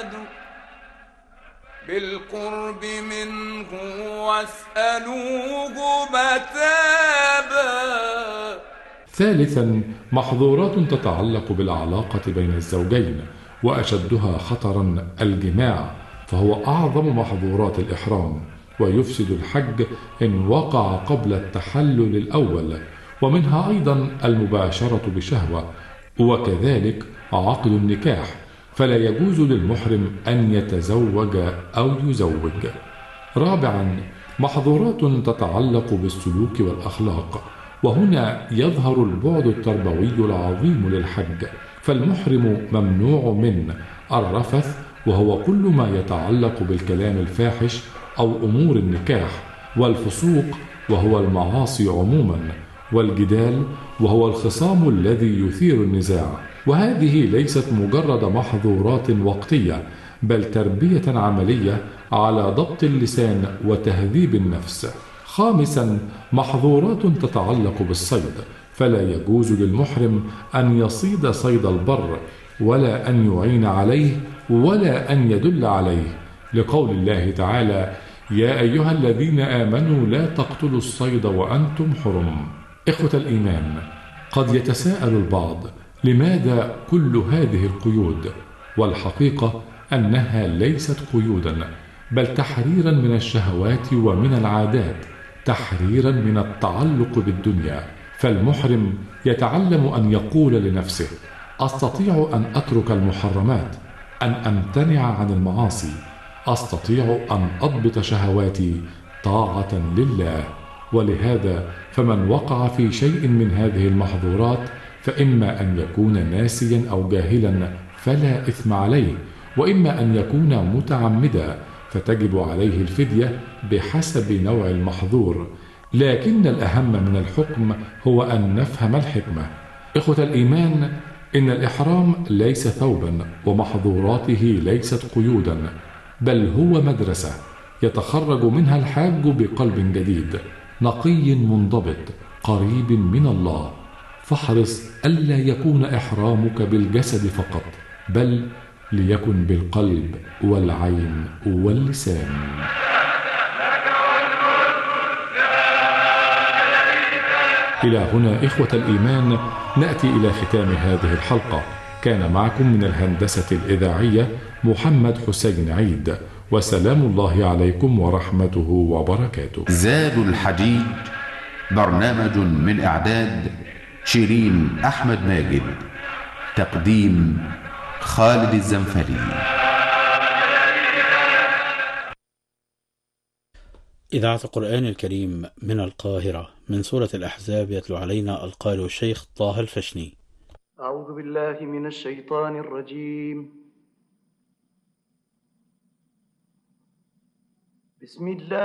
بالقرب منه واسألوه متابا. ثالثا، محظورات تتعلق بالعلاقة بين الزوجين، وأشدها خطرا الجماع، فهو أعظم محظورات الإحرام، ويفسد الحج إن وقع قبل التحلل الأول، ومنها أيضا المباشرة بشهوة، وكذلك عقد النكاح، فلا يجوز للمحرم أن يتزوج أو يزوج. رابعا، محظورات تتعلق بالسلوك والأخلاق، وهنا يظهر البعد التربوي العظيم للحج، فالمحرم ممنوع من الرفث، وهو كل ما يتعلق بالكلام الفاحش أو أمور النكاح، والفسوق وهو المعاصي عموما، والجدال وهو الخصام الذي يثير النزاع. وهذه ليست مجرد محظورات وقتية، بل تربية عملية على ضبط اللسان وتهذيب النفس. خامسا، محظورات تتعلق بالصيد، فلا يجوز للمحرم أن يصيد صيد البر، ولا أن يعين عليه، ولا أن يدل عليه، لقول الله تعالى: يا أيها الذين آمنوا لا تقتلوا الصيد وأنتم حرم. إخوة الإيمان، قد يتساءل البعض: لماذا كل هذه القيود؟ والحقيقة أنها ليست قيودا، بل تحريرا من الشهوات ومن العادات، تحريرا من التعلق بالدنيا. فالمحرم يتعلم أن يقول لنفسه: أستطيع أن أترك المحرمات، أن أمتنع عن المعاصي، أستطيع أن أضبط شهواتي طاعة لله. ولهذا فمن وقع في شيء من هذه المحظورات، فإما أن يكون ناسيا أو جاهلا فلا إثم عليه، وإما أن يكون متعمدا فتجب عليه الفدية بحسب نوع المحظور. لكن الأهم من الحكم هو أن نفهم الحكمة. إخوة الإيمان، إن الإحرام ليس ثوبا، ومحظوراته ليست قيودا، بل هو مدرسة يتخرج منها الحاج بقلب جديد، نقي منضبط قريب من الله. فاحرص ألا يكون إحرامك بالجسد فقط، بل ليكن بالقلب والعين واللسان. إلى هنا إخوة الإيمان نأتي إلى ختام هذه الحلقة. كان معكم من الهندسة الإذاعية محمد حسين عيد، وسلام الله عليكم ورحمته وبركاته. زاد الحجيج، برنامج من إعداد شيرين أحمد ماجد، تقديم خالد الزنفلي. إذاعة القرآن الكريم من القاهرة، من سورة الأحزاب، يتلو علينا القارئ الشيخ طه الفشني. أعوذ بالله من الشيطان الرجيم. بسم الله